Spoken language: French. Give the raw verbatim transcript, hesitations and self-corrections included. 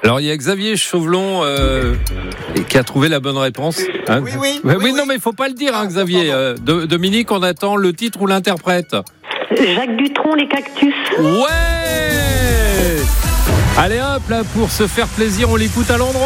Alors il y a Xavier Chauvelon euh, qui a trouvé la bonne réponse. Hein Oui, oui. Oui, oui, oui, oui. non, mais il faut pas le dire, hein, Xavier. Euh, de, Dominique, on attend le titre ou l'interprète. Jacques Dutronc, les cactus. Ouais. Allez hop, là, pour se faire plaisir, on l'écoute à l'endroit.